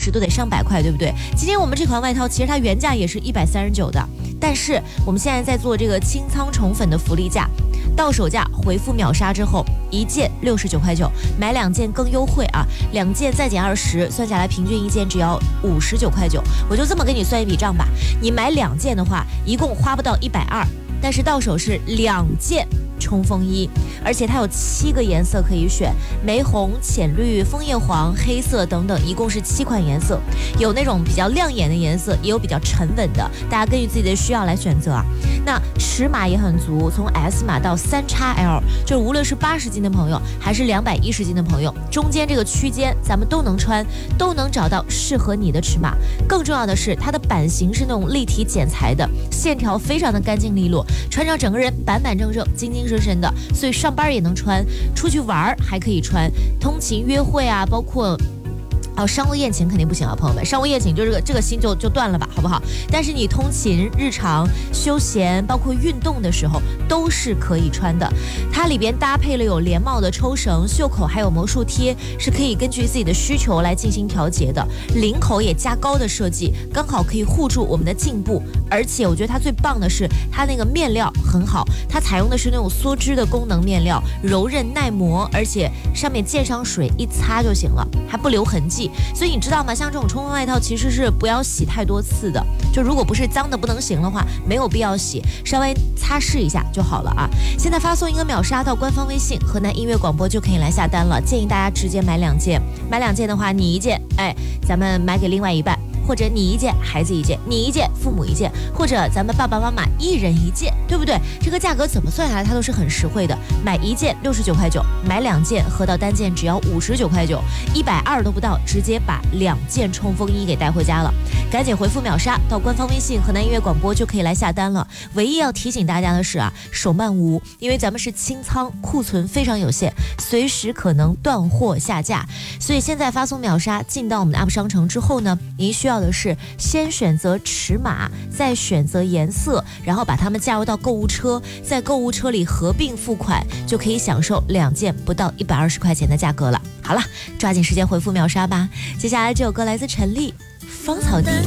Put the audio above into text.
时都得上百块，对不对？今天我们这款外套其实它原价也是139的，但是我们现在在做这个清仓宠粉的福利价，到手价回复秒杀之后，1件69块9，买2件更优惠啊，2件再减20，算下来平均1件只要59块9。我就这么给你算一笔账吧，你买2件的话，一共花不到120，但是到手是2件冲锋衣，而且它有7个颜色可以选，玫红、浅绿、枫叶黄、黑色等等，一共是7款颜色，有那种比较亮眼的颜色，也有比较沉稳的，大家根据自己的需要来选择啊。那尺码也很足，从 S 码到3XL， 就是无论是80斤的朋友还是210斤的朋友，中间这个区间咱们都能穿，都能找到适合你的尺码。更重要的是，它的版型是那种立体剪裁的，线条非常的干净利落，穿上整个人板板正正、精精神神的，所以上班也能穿，出去玩还可以穿，通勤约会啊，包括商务宴请肯定不行啊，朋友们，商务宴请就这个心就断了吧，好不好？但是你通勤、日常、休闲，包括运动的时候都是可以穿的。它里边搭配了有连帽的抽绳、袖口，还有魔术贴，是可以根据自己的需求来进行调节的。领口也加高的设计，刚好可以护住我们的颈部。而且我觉得它最棒的是，它那个面料很好，它采用的是那种梭织的功能面料，柔韧耐磨，而且上面溅上水一擦就行了，还不留痕迹。所以你知道吗？像这种冲锋外套其实是不要洗太多次的，就如果不是脏的不能行的话，没有必要洗，稍微擦拭一下就好了啊。现在发送一个秒杀到官方微信河南音乐广播就可以来下单了，建议大家直接买2件，买2件的话，你1件，咱们买给另外一半。或者你1件，孩子1件，你1件，父母1件，或者咱们爸爸妈妈1人1件，对不对？这个价格怎么算下来，它都是很实惠的。买1件69块9，买2件合到单件只要59块9，120都不到，直接把2件冲锋衣给带回家了。赶紧回复秒杀到官方微信河南音乐广播就可以来下单了。唯一要提醒大家的是啊，手慢无，因为咱们是清仓，库存非常有限，随时可能断货下架。所以现在发送秒杀进到我们的 App 商城之后呢，您需要的是先选择尺码，再选择颜色，然后把它们加入到购物车，在购物车里合并付款，就可以享受2件不到120块钱的价格了。好了，抓紧时间回复秒杀吧。接下来这首歌来自陈粒，芳草地。